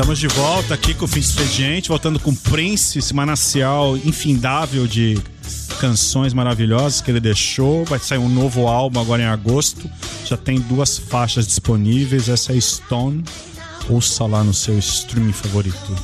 Estamos de volta aqui com o Fim de Expediente, voltando com Prince, esse manancial infindável de canções maravilhosas que ele deixou. Vai sair um novo álbum agora em agosto. Já tem 2 faixas disponíveis. Essa é Stone. Ouça lá no seu streaming favorito.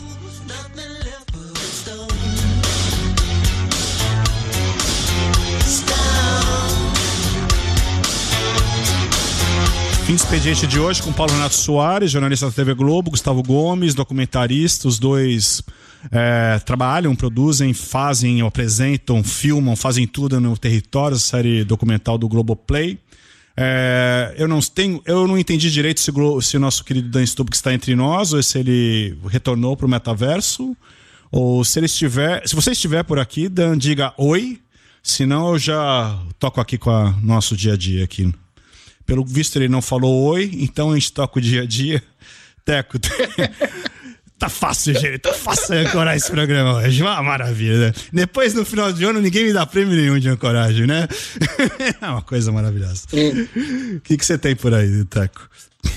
Fim de Expediente de hoje com Paulo Renato Soares, jornalista da TV Globo, Gustavo Gomes, documentarista. Os dois trabalham, produzem, fazem, apresentam, filmam, fazem tudo no território, série documental do Globoplay. Eu não entendi direito se o nosso querido Dan Stubbe está entre nós, ou se ele retornou para o metaverso, ou se ele estiver. Se você estiver por aqui, Dan, diga oi, senão eu já toco aqui com o nosso dia a dia aqui. Pelo visto ele não falou oi, então a gente toca o dia a dia. Teco, tá fácil, gente, tá fácil ancorar esse programa hoje, uma maravilha, né? Depois, no final de ano, ninguém me dá prêmio nenhum de ancoragem, né? É uma coisa maravilhosa. O que você tem por aí, Teco?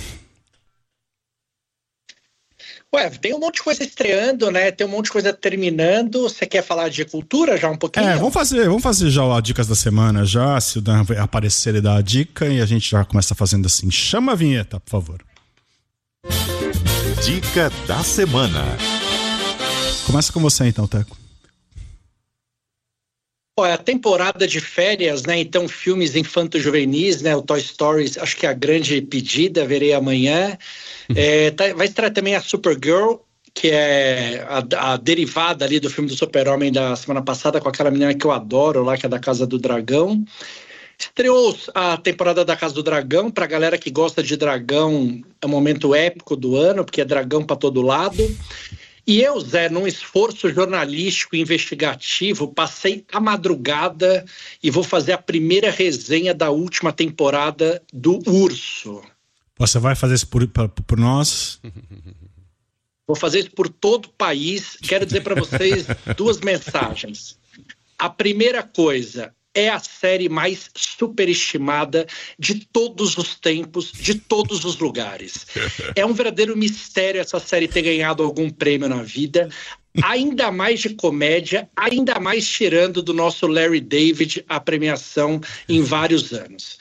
Ué, tem um monte de coisa estreando, né? Tem um monte de coisa terminando. Você quer falar de cultura já um pouquinho? Vamos fazer já as dicas da semana já. Se o Dan aparecer, ele dá a dica e a gente já começa fazendo assim. Chama a vinheta, por favor. Dica da semana. Começa com você então, Teco. Olha, a temporada de férias, né? Então, filmes infanto-juvenis, né? O Toy Story, acho que é a grande pedida, verei amanhã. Vai estrear também a Supergirl, que é a derivada ali do filme do Super-Homem da semana passada, com aquela menina que eu adoro lá, que é da Casa do Dragão. Estreou a temporada da Casa do Dragão. Pra galera que gosta de dragão, é um momento épico do ano, porque é dragão pra todo lado. E eu, Zé, num esforço jornalístico e investigativo, passei a madrugada e vou fazer a primeira resenha da última temporada do Urso. Você vai fazer isso por nós? Vou fazer isso por todo o país. Quero dizer para vocês 2 mensagens. A primeira coisa, é a série mais superestimada de todos os tempos, de todos os lugares. É um verdadeiro mistério essa série ter ganhado algum prêmio na vida, ainda mais de comédia, ainda mais tirando do nosso Larry David a premiação em vários anos.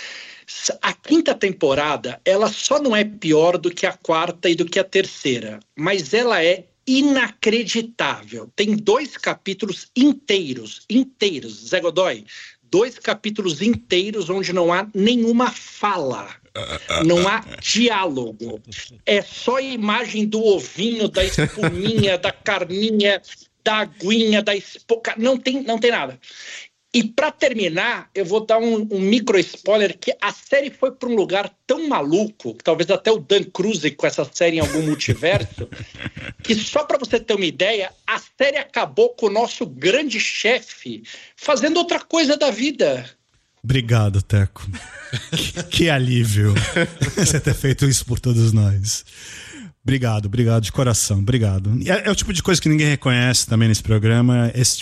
A 5ª temporada, ela só não é pior do que a 4ª e do que a 3ª, mas ela é inacreditável. Tem 2 capítulos inteiros, Zé Godoy, 2 capítulos inteiros onde não há nenhuma fala, não há diálogo. É só imagem do ovinho, da espuminha, da carninha, da aguinha, da espoca, não tem nada. E para terminar, eu vou dar um micro spoiler, que a série foi para um lugar tão maluco, que talvez até o Dan cruze com essa série em algum multiverso, que só para você ter uma ideia, a série acabou com o nosso grande chefe fazendo outra coisa da vida. Obrigado, Teco. Que alívio você ter feito isso por todos nós. Obrigado de coração, obrigado. É o tipo de coisa que ninguém reconhece também nesse programa, esse